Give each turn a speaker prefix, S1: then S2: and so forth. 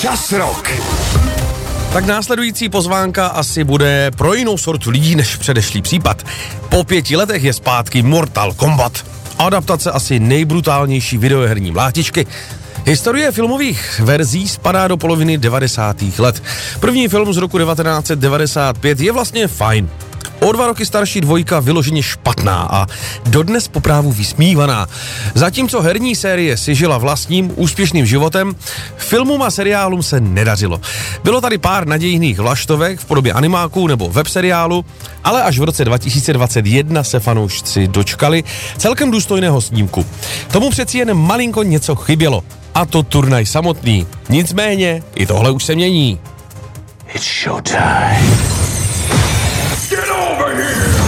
S1: Čas rok.
S2: Tak následující pozvánka asi bude pro jinou sortu lidí než předešlý případ. Po 5 letech je zpátky Mortal Kombat. Adaptace asi nejbrutálnější videoherní mlátičky. Historie filmových verzí spadá do poloviny 90. let. První film z roku 1995 je vlastně fajn. O 2 roky starší dvojka vyloženě špatná a dodnes po právu vysmívaná. Zatímco herní série si žila vlastním úspěšným životem, filmům a seriálům se nedařilo. Bylo tady pár nadějných vlaštovek v podobě animáků nebo webseriálu, ale až v roce 2021 se fanoušci dočkali celkem důstojného snímku. Tomu přeci jen malinko něco chybělo. A to turnaj samotný. Nicméně, i tohle už se mění.
S1: It's showtime.